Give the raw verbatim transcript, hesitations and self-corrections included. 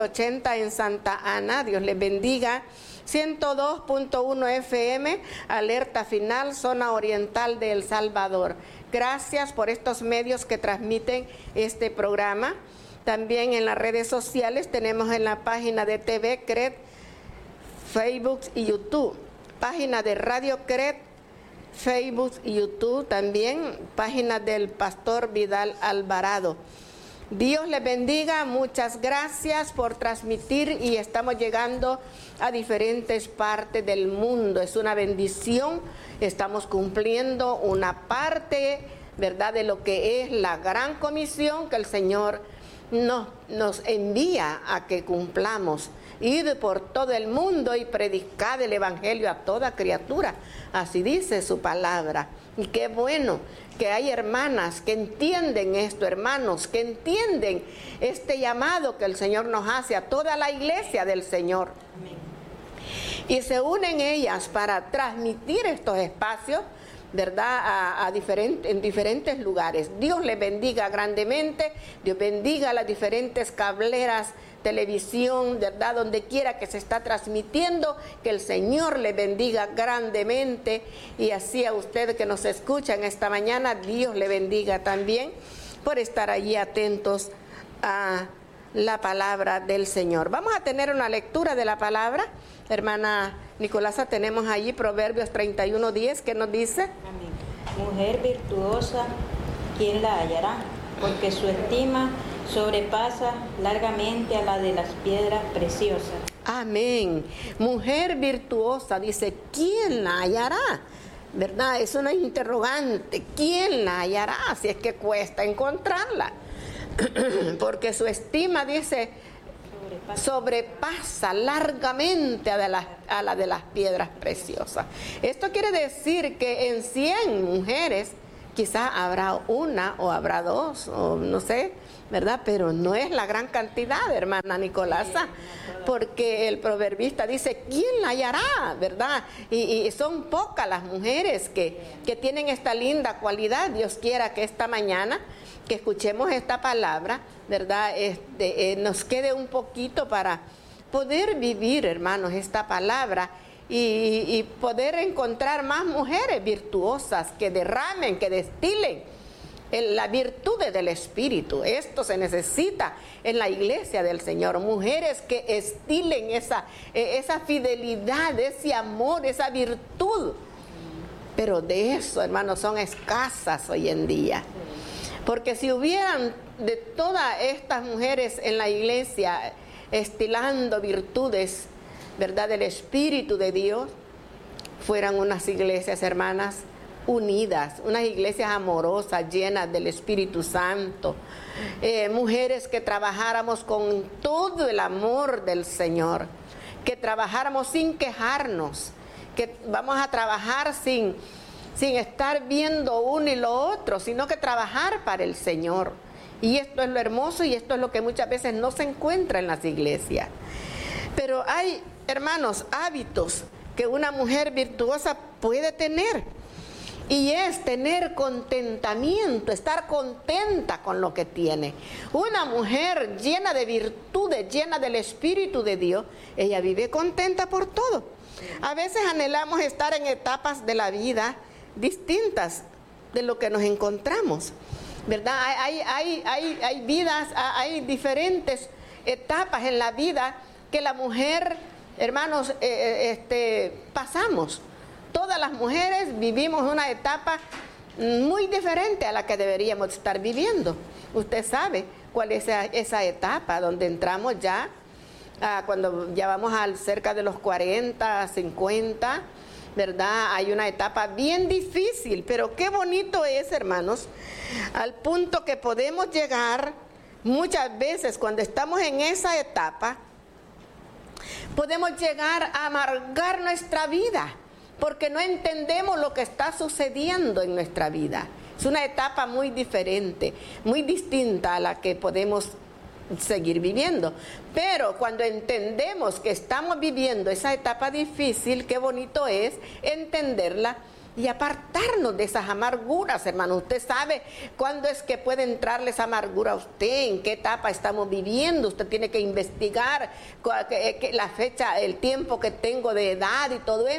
ochenta en Santa Ana, Dios les bendiga. ciento dos punto uno F M, alerta final, zona oriental de El Salvador. Gracias por estos medios que transmiten este programa. También en las redes sociales tenemos en la página de T V C R E D, Facebook y YouTube. Página de Radio C R E D, Facebook y YouTube. También página del Pastor Vidal Alvarado. Dios les bendiga, muchas gracias por transmitir y estamos llegando a diferentes partes del mundo. Es una bendición, estamos cumpliendo una parte, ¿verdad?, de lo que es la gran comisión que el Señor nos, nos envía a que cumplamos. Id por todo el mundo y predicad el Evangelio a toda criatura. Así dice su palabra. Y qué bueno que hay hermanas que entienden esto, hermanos, que entienden este llamado que el Señor nos hace a toda la iglesia del Señor. Amén. Y se unen ellas para transmitir estos espacios, ¿verdad?, a, a diferente, en diferentes lugares. Dios les bendiga grandemente, Dios bendiga a las diferentes cableras, televisión, ¿verdad?, donde quiera que se está transmitiendo, que el Señor le bendiga grandemente, y así a usted que nos escucha en esta mañana, Dios le bendiga también por estar allí atentos a la palabra del Señor. Vamos a tener una lectura de la palabra. Hermana Nicolasa, tenemos allí Proverbios treinta y uno diez, que nos dice: Amén. Mujer virtuosa, ¿quién la hallará? Porque su estima sobrepasa largamente a la de las piedras preciosas. Amén. Mujer virtuosa, dice, ¿quién la hallará? ¿Verdad? Es una interrogante. ¿Quién la hallará? Si es que cuesta encontrarla. Porque su estima, dice, sobrepasa, sobrepasa largamente a, de la, a la de las piedras preciosas. Esto quiere decir que en cien mujeres quizás habrá una o habrá dos, o no sé, ¿verdad? Pero no es la gran cantidad, hermana Nicolasa, porque el proverbista dice, ¿quién la hallará? ¿Verdad? Y, y son pocas las mujeres que, que tienen esta linda cualidad. Dios quiera que esta mañana, que escuchemos esta palabra, ¿verdad?, Este, eh, nos quede un poquito para poder vivir, hermanos, esta palabra. Y, y poder encontrar más mujeres virtuosas que derramen, que destilen las virtudes del Espíritu. Esto se necesita en la iglesia del Señor. Mujeres que estilen esa, esa fidelidad, ese amor, esa virtud. Pero de eso, hermanos, son escasas hoy en día. Porque si hubieran de todas estas mujeres en la iglesia estilando virtudes, ¿verdad?, del Espíritu de Dios, fueran unas iglesias, hermanas, unidas, unas iglesias amorosas, llenas del Espíritu Santo, eh, mujeres que trabajáramos con todo el amor del Señor, que trabajáramos sin quejarnos, que vamos a trabajar sin, sin estar viendo uno y lo otro, sino que trabajar para el Señor. Y esto es lo hermoso y esto es lo que muchas veces no se encuentra en las iglesias. Pero hay, hermanos, hábitos que una mujer virtuosa puede tener, y es tener contentamiento, estar contenta con lo que tiene. Una mujer llena de virtudes, llena del Espíritu de Dios, ella vive contenta por todo. A veces anhelamos estar en etapas de la vida distintas de lo que nos encontramos, ¿verdad? Hay, hay, hay, hay vidas, hay diferentes etapas en la vida que la mujer, hermanos, eh, este, pasamos. Todas las mujeres vivimos una etapa muy diferente a la que deberíamos estar viviendo. Usted sabe cuál es esa, esa etapa donde entramos ya, ah, cuando ya vamos a cerca de los cuarenta, cincuenta, ¿verdad? Hay una etapa bien difícil, pero qué bonito es, hermanos, al punto que podemos llegar muchas veces cuando estamos en esa etapa, podemos llegar a amargar nuestra vida, porque no entendemos lo que está sucediendo en nuestra vida. Es una etapa muy diferente, muy distinta a la que podemos seguir viviendo. Pero cuando entendemos que estamos viviendo esa etapa difícil, qué bonito es entenderla y apartarnos de esas amarguras, hermano. Usted sabe cuándo es que puede entrarle esa amargura a usted, en qué etapa estamos viviendo. Usted tiene que investigar la fecha, el tiempo que tengo de edad y todo eso.